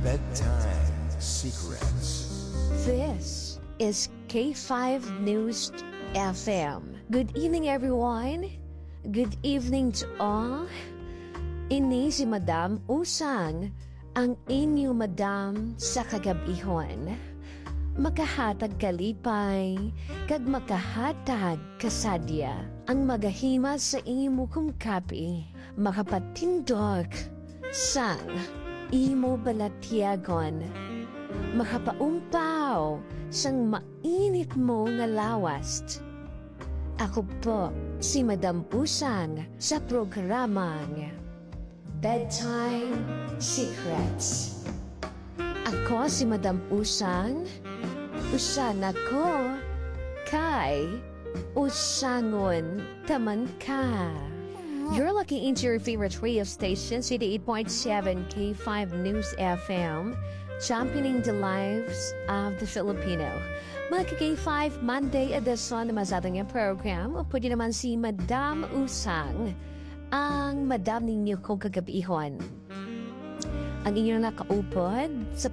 Bedtime Secrets. This is K5 News FM. Good evening, everyone. Good evening to all. Ini si Madam Usang, ang inyo Madam sa kagabihon. Makahatag kalipay, kag makahatag kasadya. Ang magahima sa imo kong kapi, makapatindog sang imo balatyagon. Makapaumpaw sang mainit mo nga lawast. Ako po si Madam Usang sa programang Bedtime Secrets. Ako si Madam Usang. Usan ako kay Usangon taman ka. You're looking into your favorite radio station, City 8.7 K5 News FM, championing the lives of the Filipino. Mga K5 Monday edition naman sa ating program, o pwede naman si Madam Usang, ang Madam ninyo kong kagabihon. Ang inyong nakaupod sa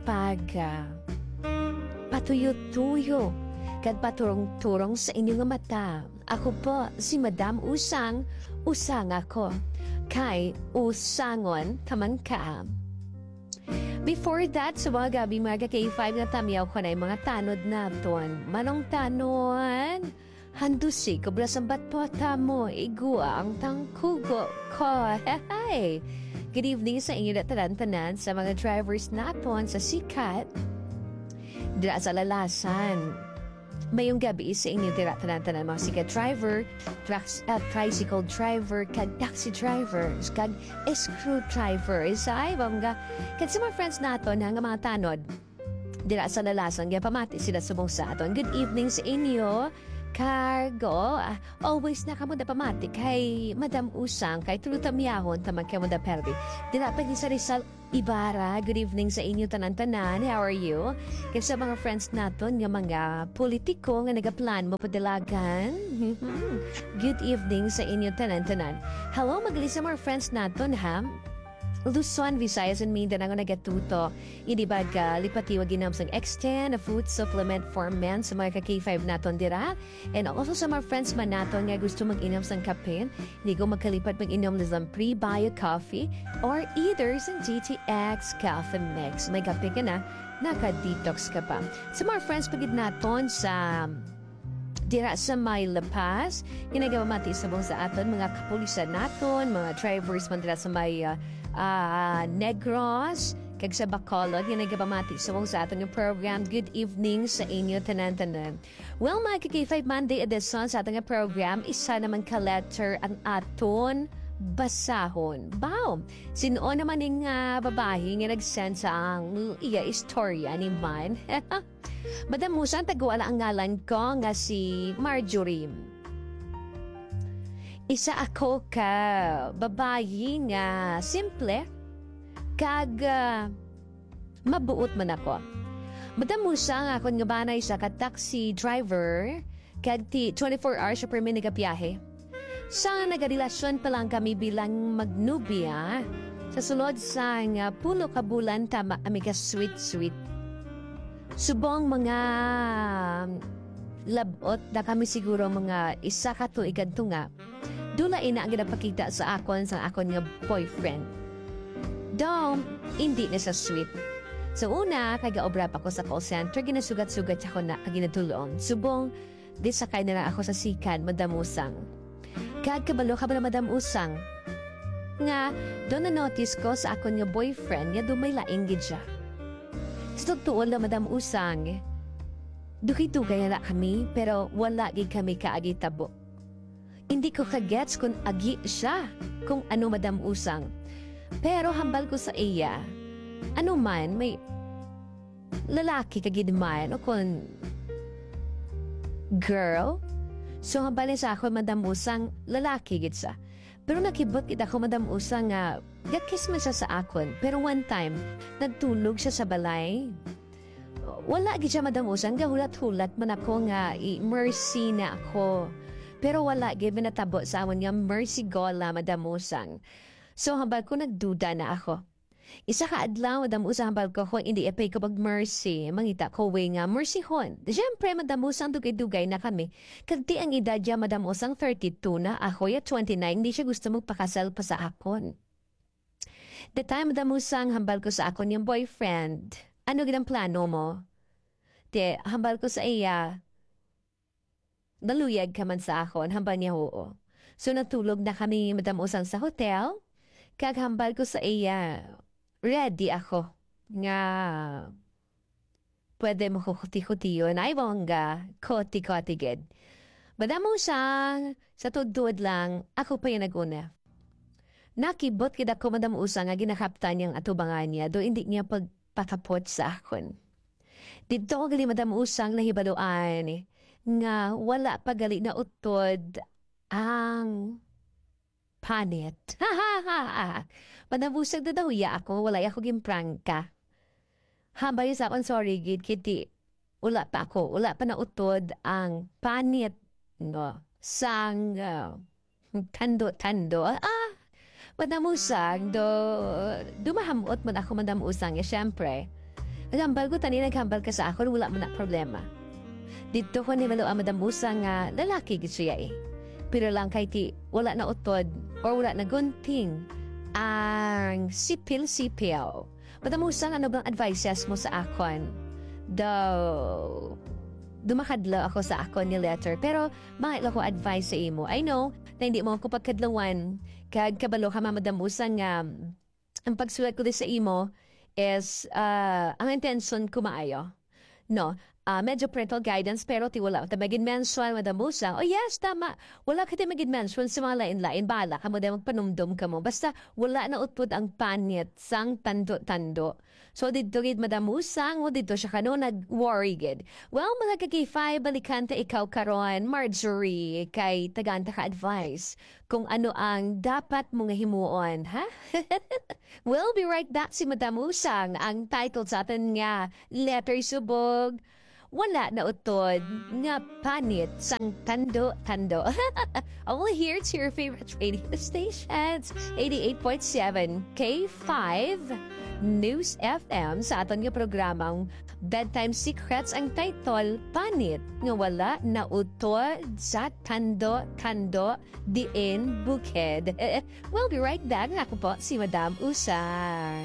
patuyo-tuyo, kad paturong-turong sa inyong mata. Ako po si Madam Usang, usang ako, kay Usangon taman ka. Before that, sa mga gabi mga K5 na tamiyaw ko na yung mga tanod naton. Manong tanon, handusi, kabrasambat po tamo, igua ang tangkugo ko. Hey! Good evening sa inyo na tanan-tanan sa mga drivers naton sa sikat. Dira sa lalasan. Mayong gabi sa inyo dira tanan-tanan mga sikat driver, tricycle driver, kag taxi drivers, kag screw drivers. Ay, bangga. Kag sa mga friends naton nga mga tanod, dira sa lalasan, kaya pamati sila subong sa aton. Good evening sa inyo. Cargo, always na kamo da pamati kay Madam Usang, kay Tulutamyahon, tamang kay Mada Perdi. Dira pa sa Rizal Ibarra, good evening sa inyo tanan-tanan. How are you? Kaya sa mga friends naton, nga mga politiko nga nagaplan mo padalagan. Good evening sa inyo tanan-tanan. Hello, magli sa mga friends naton, ha? Luzon, Visayas, and Mindanao nagatuto. Hindi ba ka lipatiwag ginam sang X10, a food supplement for men sa mga ka-K5 naton dira. And also sa mga friends man naton nga gusto mag-inom sang kape, hindi ko magkalipat mag-inom ng pre-bio coffee or either sang GTX Coffee Mix. May kape ka na, naka-detox ka pa. Sa mga friends pagid naton sa dira sa may lapas, ginagawa mati sa buong sa aton, mga kapulisan naton, mga drivers man dira sa may Negros, kag sa Bacolod, ginagawa mati sa buong sa aton yung program. Good evening sa inyo tanan-tanan. Well, mga K5 Monday edition sa aton yung program, isa naman ka-letter ang aton basahon. Bao, sino naman yung babae nga nag-send sa ang iya istorya ni Man? Madam Usang, tagwala ang ngalan ko nga si Marjorie. Isa ako ka babae nga simple kag mabuot man ako. Madam Usang, ako nga banay sa ka-taxi driver kag 24 hours per minute nagabiyahe. Sa nagarelasyon pa lang kami bilang magnubia, sa sulod sa nga pulo ka bulan tama kami ka sweet-sweet. Subong mga labot na kami siguro mga isa ka tuigan to nga. Dula ina ang ginapakita sa akon nga boyfriend. Daw, hindi na sa sweet. So una, kagaobra pa ko sa call center, ginasugat-sugat ako na ginatulong. Subong, di sakay na lang ako sa sikan, Madam Usang. Kabalo ka ba na Madam Usang? Nga, doon na-notice ko sa akon nga boyfriend, nga dumay laing gid siya. Sa totoo na Madam Usang, dugay-dugay na kami, pero wala gid kami kaagi tabo. Hindi ko kagets kung agi siya, kung ano Madam Usang. Pero hambal ko sa iya, ano man, may lalaki kagid man, o kung girl. So hambalin sa ako Madam Usang, lalaki gid siya. Pero nakibot kita ko Madam Usang nga, gakis man siya sa akon. Pero one time, nagtulog siya sa balay. Wala gid siya Madam Usang, gahulat-hulat man ako nga, mercy na ako. Pero wala gid natabo sa amon nga mercy gola Madam Usang. So hambal ko nagduda na ako. Isa ka adlaw, Madam Usa hambal ko kung hindi epay ko pag mercy. Mangita ko way nga mercy hon. Siyempre, Madam Usang dugay-dugay na kami. Kagdi ang edad niya, Madam Usang 32 na. Ako ya 29, hindi siya gusto magpakasal pa sa akon. The time, Madam Usang, hambal ko sa akon yung boyfriend. Ano ginang plano mo? Te, hambal ko sa iya. Naluyag ka man sa akon, hambal niya oo. So natulog na kami, Madam Usang, sa hotel. Kaghambal ko sa iya. Ready ako. Nga, pwede mo kukuti-kuti yun. Ay, bongga. Koti-koti gid. Madam Usang, sa tudod lang, ako pa yung naguna. Nakibot kita ko, Madam Usang, nga ginakaptan niyang atubangan niya, do hindi niya pagpakapot sa akon. Dito ko gali, Madam Usang, nahibaluan, nga wala pagali na utod ang panit. Ha ha ha ha. Panabusag na daw ya ako, wala ako gimprangka. Hambay sa akong sorry, gid kiti. Wala pa ako, wala pa na utod ang panit no sang tando-tando. Madamusang dumahamot man ako madamusang ya syempre. Nagambal ko tani naghambal ka sa ako, wala mo na problema. Dito ko ni malo ang madamusang nga lalaki gid siya eh. Pero lang kay ti wala na utod or wala na gunting ang sipil-sipil. Madamusang ano bang advices mo sa akon? Dumakadla ako sa akon ni letter. Pero bakit ko advice sa imo? I know na hindi mo ako pagkadlawan. Kag kabalo ka madamusang nga ang pagsulat ko sa imo is ang intention ko maayo. No, medyo parental guidance pero ti wala ta magin mensual madamusang. Oh yes, tama. Wala ka ti magin mensual sa mga lain-lain. Bala ka mo dahil magpanumdum ka mo. Basta wala na utpod ang panit sang tando-tando. So dito gid madamusang o dito siya kano nag-worry gid. Well, mga kagifay, balikan ta ikaw karon, Marjorie, kay taganta ka advice kung ano ang dapat mong himuon, ha? We'll be right back si Madam Usang. Ang title sa atin nga, Letter Subog, wala na utod nga panit sang tando-tando. Only here to your favorite radio stations, 88.7 K5 News FM sa aton nga programang Bedtime Secrets ang title Panit nga wala na utod sa tando-tando diin bukid. We'll be right back. Ako po si Madam Usang.